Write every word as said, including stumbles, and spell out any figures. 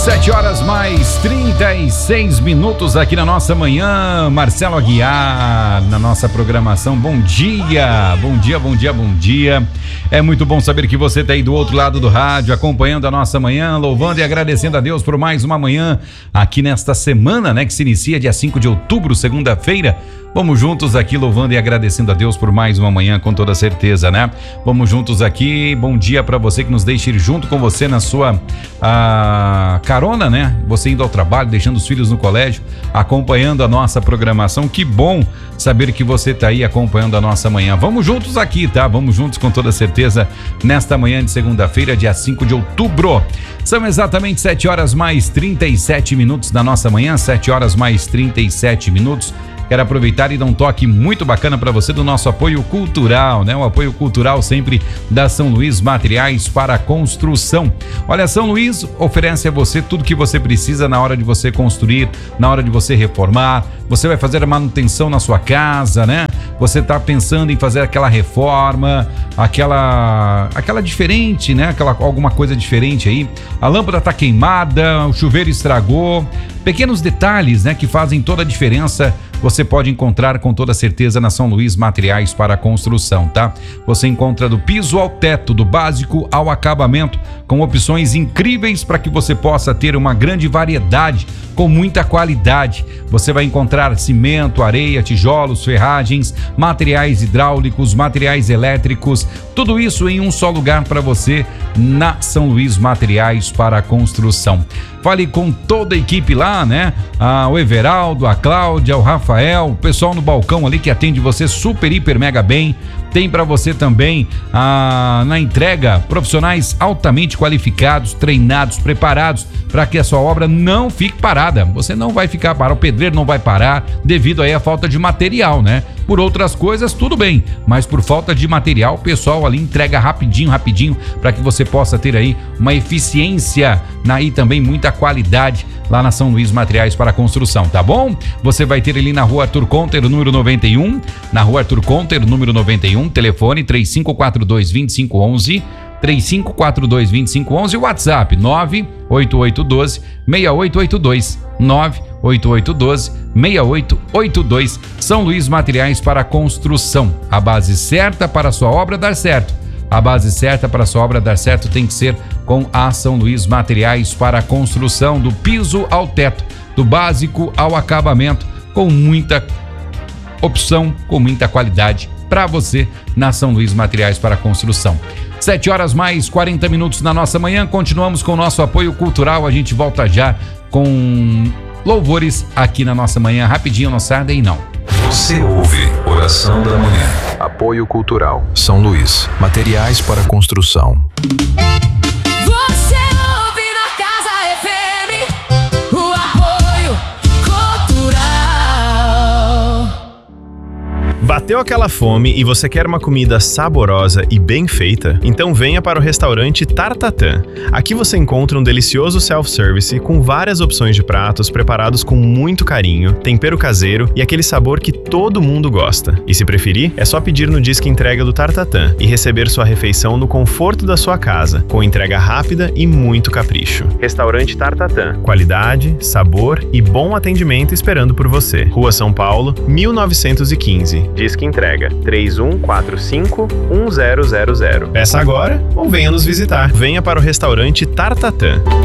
sete horas mais trinta e seis minutos aqui na nossa manhã. Marcelo Aguiar na nossa programação. Bom dia, bom dia, bom dia, bom dia. É muito bom saber que você está aí do outro lado do rádio, acompanhando a nossa manhã, louvando e agradecendo a Deus por mais uma manhã aqui nesta semana, né, que se inicia dia cinco de outubro, segunda-feira. Vamos juntos aqui louvando e agradecendo a Deus por mais uma manhã, com toda certeza, né? Vamos juntos aqui. Bom dia para você que nos deixa ir junto com você na sua a, carona, né? Você indo ao trabalho, deixando os filhos no colégio, acompanhando a nossa programação. Que bom saber que você tá aí acompanhando a nossa manhã. Vamos juntos aqui, tá? Vamos juntos com toda certeza nesta manhã de segunda-feira, dia cinco de outubro. São exatamente sete horas mais trinta e sete minutos da nossa manhã, sete horas mais trinta e sete minutos. Quero aproveitar e dar um toque muito bacana para você do nosso apoio cultural, né? O apoio cultural sempre da São Luís Materiais para Construção. Olha, São Luís oferece a você tudo que você precisa na hora de você construir, na hora de você reformar. Você vai fazer a manutenção na sua casa, né? Você tá pensando em fazer aquela reforma, aquela aquela diferente, né? Aquela alguma coisa diferente aí. A lâmpada tá queimada, o chuveiro estragou. Pequenos detalhes, né, que fazem toda a diferença, você pode encontrar com toda certeza na São Luís Materiais para Construção, tá? Você encontra do piso ao teto, do básico ao acabamento, com opções incríveis para que você possa ter uma grande variedade, com muita qualidade. Você vai encontrar cimento, areia, tijolos, ferragens, materiais hidráulicos, materiais elétricos, tudo isso em um só lugar para você na São Luís Materiais para Construção. Fale com toda a equipe lá, né? Ah, o Everaldo, a Cláudia, o Rafael, o pessoal no balcão ali que atende você super, hiper, mega bem. Tem para você também ah, na entrega profissionais altamente qualificados, treinados, preparados para que a sua obra não fique parada. Você não vai ficar parado, o pedreiro não vai parar devido aí à falta de material, né? Por outras coisas, tudo bem, mas por falta de material, o pessoal ali entrega rapidinho, rapidinho, para que você possa ter aí uma eficiência na, e também muita qualidade lá na São Luís Materiais para Construção, tá bom? Você vai ter ali na rua Arthur Conter, número noventa e um, na rua Arthur Conter, número noventa e um, telefone três cinco quatro dois, dois cinco um um, três cinco quatro dois, dois cinco um um, WhatsApp nove oito oito um dois, seis oito oito dois, nove oito oito um dois, seis oito oito dois. São Luís Materiais para Construção, a base certa para a sua obra dar certo. A base certa para a sua obra dar certo tem que ser com a São Luís Materiais para Construção, do piso ao teto, do básico ao acabamento, com muita opção, com muita qualidade para você na São Luís Materiais para Construção. sete horas mais quarenta minutos na nossa manhã. Continuamos com o nosso apoio cultural. A gente volta já com louvores aqui na nossa manhã. Rapidinho, não sai daí não. Você ouve Oração da Manhã. Apoio Cultural São Luís Materiais para Construção. Você ouve na Casa F M o apoio cultural. Bateu aquela fome e você quer uma comida saborosa e bem feita? Então venha para o restaurante Tartatã. Aqui você encontra um delicioso self-service com várias opções de pratos preparados com muito carinho, tempero caseiro e aquele sabor que todo mundo gosta. E se preferir, é só pedir no Disque Entrega do Tartatã e receber sua refeição no conforto da sua casa, com entrega rápida e muito capricho. Restaurante Tartatã. Qualidade, sabor e bom atendimento esperando por você. Rua São Paulo, mil novecentos e quinze. Disque Entrega três um quatro cinco, um zero zero zero. Peça agora ou venha nos visitar. Venha para o restaurante Tartatã.